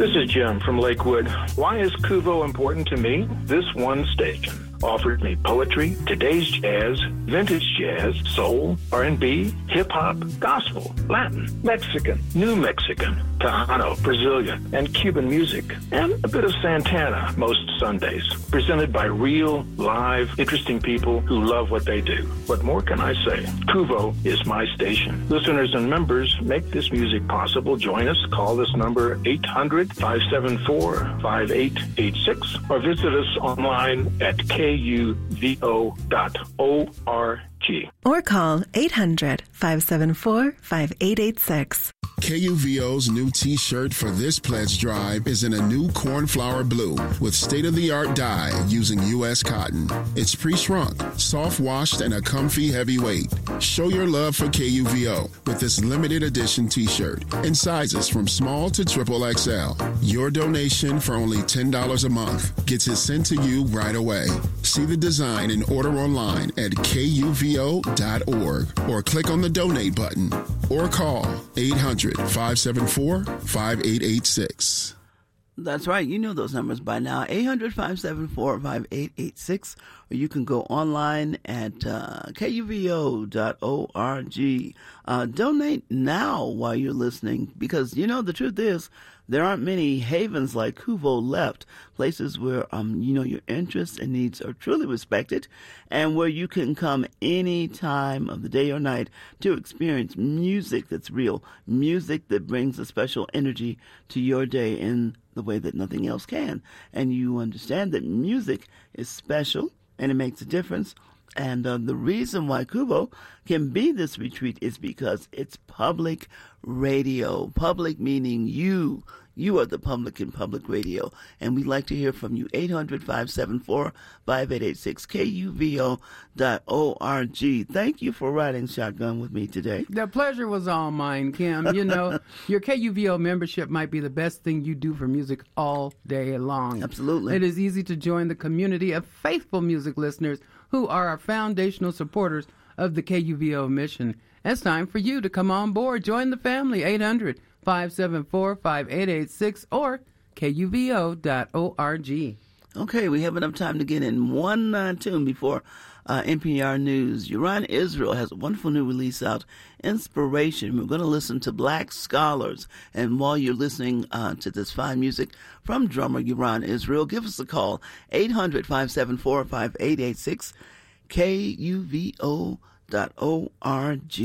This is Jim from Lakewood. Why is Kuvo important to me? This one station offered me poetry, today's jazz, vintage jazz, soul, R&B, hip-hop, gospel, Latin, Mexican, New Mexican, Tejano, Brazilian, and Cuban music, and a bit of Santana most Sundays, presented by real, live, interesting people who love what they do. What more can I say? Kuvo is my station. Listeners and members make this music possible. Join us. Call this number 800-574-5886 or visit us online at kuvo.org. Or call 800-574-5886. KUVO's new T-shirt for this pledge drive is in a new cornflower blue with state-of-the-art dye using U.S. cotton. It's pre-shrunk, soft-washed, and a comfy heavyweight. Show your love for KUVO with this limited edition T-shirt in sizes from small to XXL. Your donation for only $10 a month gets it sent to you right away. See the design and order online at kuvo.org or click on the donate button or call 800-574-5886. That's right. You know those numbers by now. 800-574-5886. Or you can go online at kuvo.org. Donate now while you're listening, because, you know, the truth is there aren't many havens like Kuvo left, places where, your interests and needs are truly respected and where you can come any time of the day or night to experience music that's real, music that brings a special energy to your day in the way that nothing else can. And you understand that music is special and it makes a difference. And the reason why Kuvo can be this retreat is because it's public radio. Public meaning you. You are the public in public radio. And we'd like to hear from you. 800-574-5886, kuvo.org. Thank you for riding shotgun with me today. The pleasure was all mine, Kim. You know, your KUVO membership might be the best thing you do for music all day long. Absolutely. It is easy to join the community of faithful music listeners who are our foundational supporters of the KUVO mission. It's time for you to come on board. Join the family. 800-574-5886 or kuvo.org. Okay, we have enough time to get in one tune before NPR News. Uran Israel has a wonderful new release out, Inspiration. We're going to listen to Black Scholars. And while you're listening to this fine music from drummer Uran Israel, give us a call, 800-574-5886, kuvo.org.